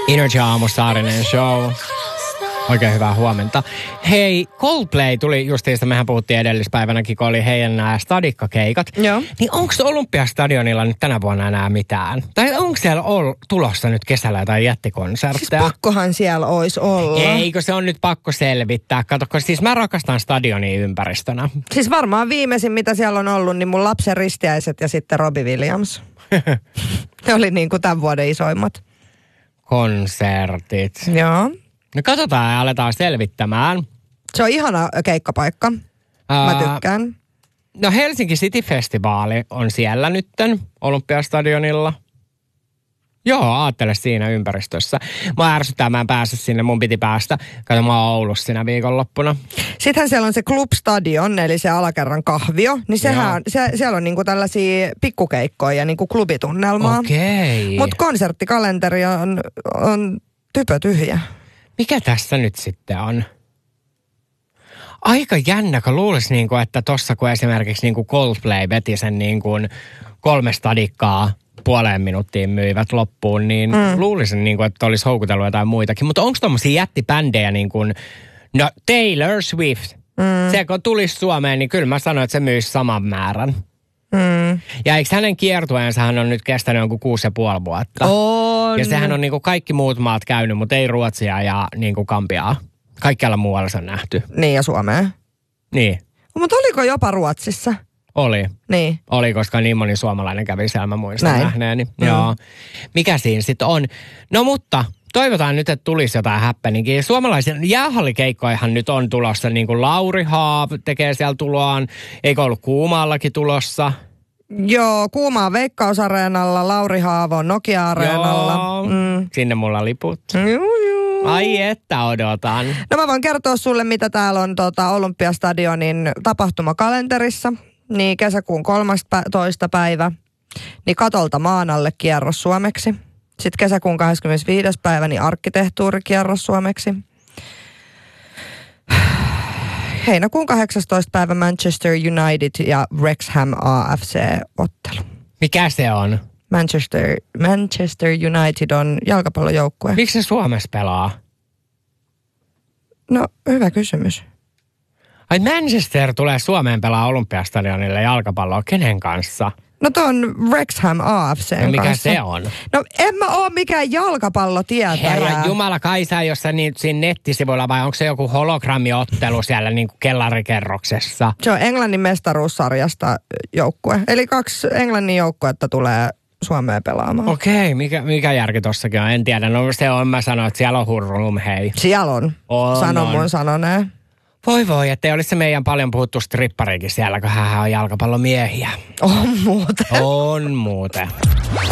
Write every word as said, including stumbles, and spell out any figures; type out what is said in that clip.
Energy aamu Saarinen show. Oikein hyvää huomenta. Hei, Coldplay tuli justiinsa, mehän puhuttiin edellispäivänäkin, kun oli heidän nämä stadikkakeikat. Joo. Niin onko Olympiastadionilla nyt tänä vuonna enää mitään? Tai onko siellä ol, tulossa nyt kesällä jotain jättikonsertteja? Siis pakkohan siellä olisi olla. Eikö se on nyt pakko selvittää? Kato, siis mä rakastan stadionia ympäristönä. Siis varmaan viimeisin, mitä siellä on ollut, niin mun lapsen ristiäiset ja sitten Robbie Williams. Ne oli niin kuin tämän vuoden isoimmat. Konsertit. Joo. No katsotaan ja aletaan selvittämään. Se on ihana keikkapaikka. Mä Ää, tykkään. No Helsinki City Festivaali on siellä nytten Olympiastadionilla. Joo, aattele siinä ympäristössä. Mä ärsyttää, mä en pääse sinne, mun piti päästä. Kato, mä oon Oulussa siinä viikonloppuna. Sittenhän siellä on se Club Stadion, eli se alakerran kahvio. Niin sehän, se, siellä on niinku tällaisia pikkukeikkoja ja niinku klubitunnelmaa. Okei. Mutta konserttikalenteri on, on typö tyhjä. Mikä tässä nyt sitten on? Aika jännä, kun luulisi, niin kuin, että tossa kun esimerkiksi niin kuin Coldplay veti sen niin kuin kolme stadikkaa puoleen minuuttiin myivät loppuun, niin mm. luulisin, niin kuin, että olisi houkutellut jotain muitakin. Mutta onko tommosia jättibändejä niin kuin, no Taylor Swift, mm. se kun tulisi Suomeen, niin kyllä mä sanoin, että se myisi saman määrän. Mm. Ja eikö hänen kiertueensa hän on nyt kestänyt jonkun kuusi ja puoli vuotta? On. Ja sehän on niin kuin kaikki muut maat käynyt, mutta ei Ruotsia ja niin kuin Kambiaa. Kaikkialla muualla se on nähty. Niin ja Suomeen. Niin. Mutta oliko jopa Ruotsissa? Oli. Niin. Oli, koska niin moni suomalainen kävi siellä, mä muistan Näin. nähneeni. Mm. Joo. Mikä siinä sitten on? No mutta toivotaan nyt, että tulisi jotain happeningia. Suomalaisen jäähallikeikkoihan nyt on tulossa, niin kuin Lauri Haav tekee siellä tuloaan. Eikö ollut Kuumaallakin tulossa? Joo, Kuumaa Veikkausareenalla, Lauri Haavo Nokia-areenalla. Joo, Mm. sinne mulla liput. Juu, juu. Ai että odotan. No mä voin kertoa sulle, mitä täällä on tota, Olympiastadionin tapahtumakalenterissa. Niin kesäkuun kolmastoista päivä, niin katolta maan alle kierros suomeksi. Sitten kesäkuun kahdeskymmenesviides päivä, niin arkkitehtuurikierros suomeksi. Heinäkuun kahdeksastoista päivä Manchester United ja Wrexham A F C-ottelu. Mikä se on? Manchester, Manchester United on jalkapallojoukkue. Miksi se Suomessa pelaa? No, hyvä kysymys. Ai Manchester tulee Suomeen pelaa Olympiastadionille jalkapalloa. Kenen kanssa? No ton Wrexham A F C:n No mikä kanssa. se on? No en mä oo mikään jalkapallotietäjä. Herra Jumala, Kaisa, jos sä niin, siinä nettisivuilla vai onko se joku hologrammiottelu siellä niin kuin kellarikerroksessa? Se on Englannin mestaruussarjasta joukkue. Eli kaksi Englannin joukkuetta tulee Suomeen pelaamaan. Okei, mikä, mikä järki tossakin on? En tiedä. No se on, mä sanoin, että siellä on hurlum, hei. Siellä on. On, Sano on. mun sanoneen. Voi voi, ettei olisi se meidän paljon puhuttu stripparikin siellä, kun hän on jalkapallomiehiä. On muuten. On muuten.